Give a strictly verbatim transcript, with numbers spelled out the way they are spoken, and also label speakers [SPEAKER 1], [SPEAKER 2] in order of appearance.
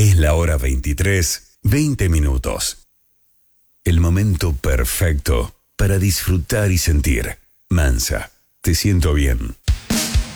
[SPEAKER 1] Es la hora veintitrés, veinte minutos. El momento perfecto para disfrutar y sentir. Mansa, te siento bien.